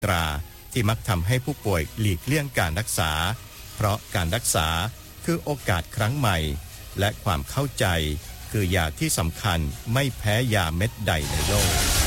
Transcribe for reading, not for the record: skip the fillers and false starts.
ตราที่มักทำให้ผู้ป่วยหลีกเลี่ยงการรักษาเพราะการรักษาคือโอกาสครั้งใหม่และความเข้าใจคือยาที่สำคัญไม่แพ้ยาเม็ดใดในโลก